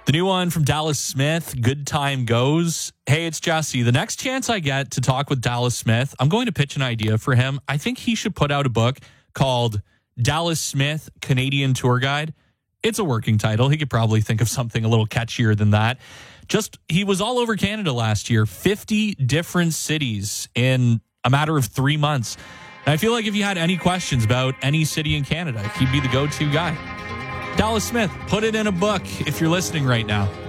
The new one from Dallas Smith, Good Time Goes. Hey, it's Jesse. The next chance I get to talk with Dallas Smith, I'm going to pitch an idea for him. I think he should put out a book called Dallas Smith, Canadian Tour Guide. It's a working title. He could probably think of something a little catchier than that. He was all over Canada last year, 50 different cities in a matter of 3 months. And I feel like if you had any questions about any city in Canada, he'd be the go-to guy. Dallas Smith, put it in a book if you're listening right now.